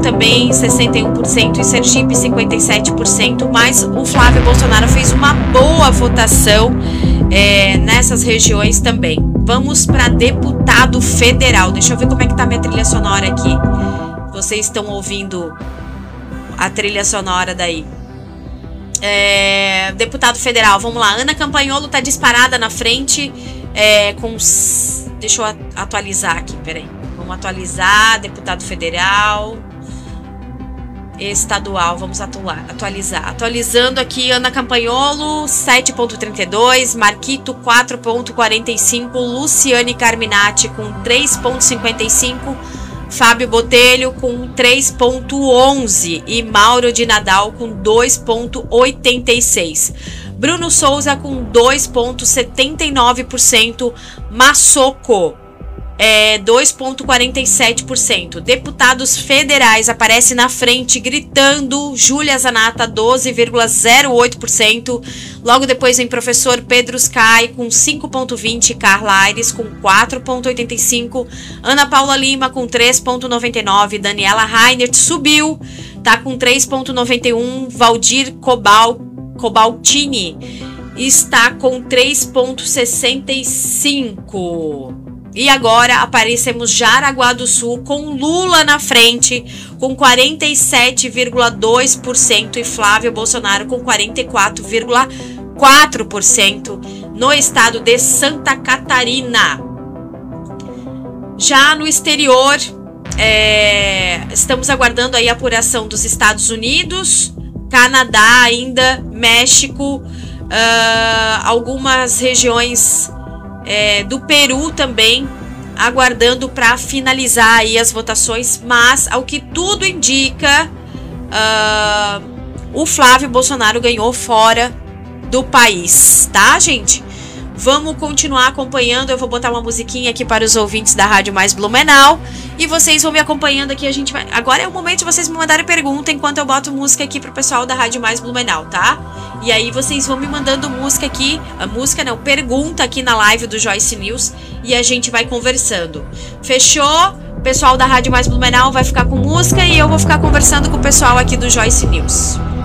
também 61% e Sergipe 57%, mas o Flávio Bolsonaro fez uma boa votação nessas regiões também. Vamos para deputado federal. Deixa eu ver como é que tá minha trilha sonora aqui. Vocês estão ouvindo a trilha sonora daí. Deputado federal, vamos lá. Ana Campanholo tá disparada na frente com... Deixa eu atualizar aqui, peraí. Vamos atualizar, deputado federal, estadual, vamos atualizar. Atualizando aqui, Ana Campanholo, 7,32, Marquito, 4,45, Luciane Carminati com 3,55, Fábio Botelho com 3,11 e Mauro de Nadal com 2,86. Bruno Souza com 2,79%, Massoco 2,47%. Deputados federais aparece na frente gritando, Júlia Zanata 12,08%. Logo depois vem professor Pedro Sky com 5,20%, Carla Aires com 4,85%, Ana Paula Lima com 3,99%, Daniela Reinert subiu, tá com 3,91%, Valdir Cobaltini está com 3,65%. E agora aparecemos Jaraguá do Sul com Lula na frente com 47,2% e Flávio Bolsonaro com 44,4% no estado de Santa Catarina. Já no exterior, estamos aguardando aí a apuração dos Estados Unidos, Canadá ainda, México, algumas regiões do Peru também, aguardando para finalizar aí as votações, mas ao que tudo indica, o Flávio Bolsonaro ganhou fora do país, tá, gente? Vamos continuar acompanhando. Eu vou botar uma musiquinha aqui para os ouvintes da Rádio Mais Blumenau e vocês vão me acompanhando aqui. A gente vai... Agora é o momento de vocês me mandarem pergunta enquanto eu boto música aqui pro pessoal da Rádio Mais Blumenau, tá? E aí vocês vão me mandando música aqui, pergunta aqui na live do Joyce News e a gente vai conversando. Fechou? O pessoal da Rádio Mais Blumenau vai ficar com música e eu vou ficar conversando com o pessoal aqui do Joyce News.